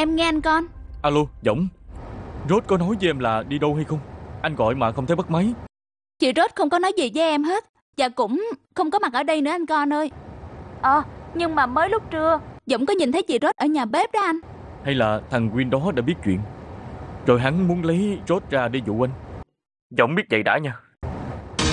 Em nghe anh con. Alo, Dõng. Rốt có nói với em là đi đâu hay không? Anh gọi mà không thấy bắt máy. Chị Rốt không có nói gì với em hết. Và cũng không có mặt ở đây nữa anh con ơi. Nhưng mà mới lúc trưa Dũng có nhìn thấy chị Rốt ở nhà bếp đó anh. Hay là thằng Quyên đó đã biết chuyện, rồi hắn muốn lấy Rốt ra để dụ anh. Dõng biết vậy đã nha.